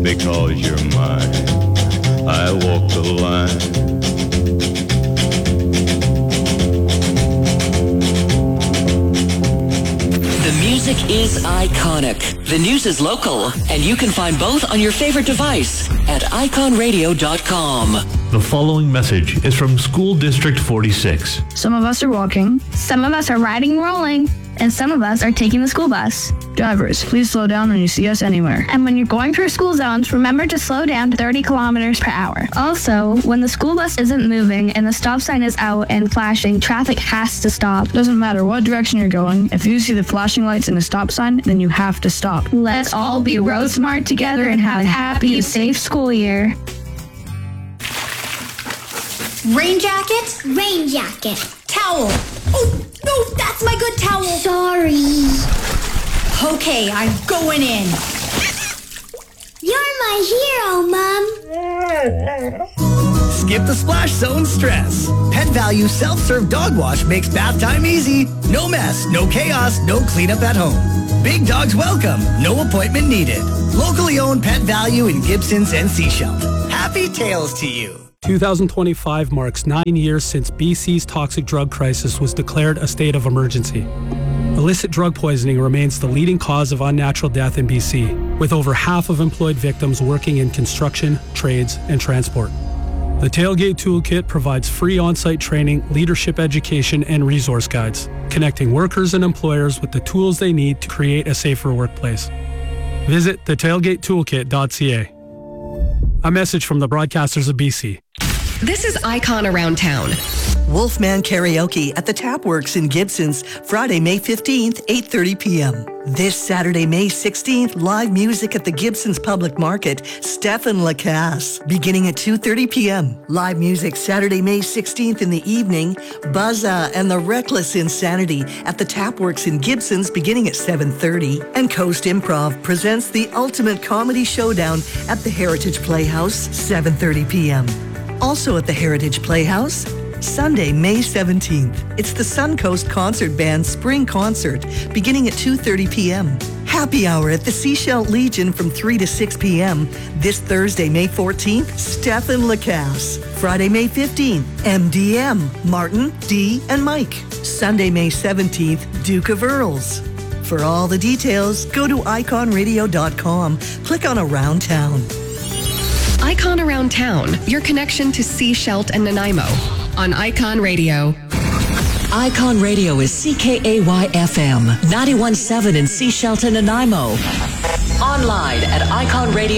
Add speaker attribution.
Speaker 1: because you're mine. I walk the line.
Speaker 2: The music is iconic. The news is local, and you can find both on your favorite device at iconradio.com.
Speaker 3: The following message is from School District 46.
Speaker 4: Some of us are walking.
Speaker 5: Some of us are riding and rolling. And some of us are taking the school bus.
Speaker 4: Drivers, please slow down when you see us anywhere.
Speaker 5: And when you're going through school zones, remember to slow down to 30 kilometers per hour. Also, when the school bus isn't moving and the stop sign is out and flashing, traffic has to stop.
Speaker 4: Doesn't matter what direction you're going. If you see the flashing lights and the stop sign, then you have to stop.
Speaker 5: Let's all be road smart together and have a happy, safe school year.
Speaker 6: Rain jacket?
Speaker 7: Rain jacket.
Speaker 6: Towel. Oh, no, that's my good towel.
Speaker 7: Sorry.
Speaker 6: Okay, I'm going in.
Speaker 7: You're my hero, Mom.
Speaker 8: Skip the splash zone stress. Pet Value self-serve dog wash makes bath time easy. No mess, no chaos, no cleanup at home. Big dogs welcome, no appointment needed. Locally owned Pet Value in Gibsons and Seashelt. Happy tales to you.
Speaker 9: 2025 marks 9 years since BC's toxic drug crisis was declared a state of emergency. Illicit drug poisoning remains the leading cause of unnatural death in BC, with over half of employed victims working in construction, trades, and transport. The Tailgate Toolkit provides free on-site training, leadership education, and resource guides, connecting workers and employers with the tools they need to create a safer workplace. Visit thetailgatetoolkit.ca. A message from the broadcasters of BC.
Speaker 10: This is Icon Around Town.
Speaker 11: Wolfman Karaoke at the Tapworks in Gibsons, Friday, May 15th, 8:30 p.m. This Saturday, May 16th, live music at the Gibsons Public Market, Stefan Lacasse, beginning at 2:30 p.m. Live music Saturday, May 16th in the evening, Buzza and the Reckless Insanity at the Tapworks in Gibsons, beginning at 7:30. And Coast Improv presents the Ultimate Comedy Showdown at the Heritage Playhouse, 7:30 p.m. Also at the Heritage Playhouse, Sunday, May 17th. It's the Suncoast Concert Band Spring Concert, beginning at 2:30 p.m. Happy Hour at the Seashell Legion from 3 to 6 p.m. This Thursday, May 14th, Stefan Lacasse. Friday, May 15th, MDM, Martin, D, and Mike. Sunday, May 17th, Duke of Earls. For all the details, go to iconradio.com. Click on Around Town.
Speaker 10: Icon Around Town, your connection to Seashelt and Nanaimo. On Icon Radio.
Speaker 2: Icon Radio is CKAY-FM, 91.7 in Seashelt and Nanaimo. Online at iconradio.com.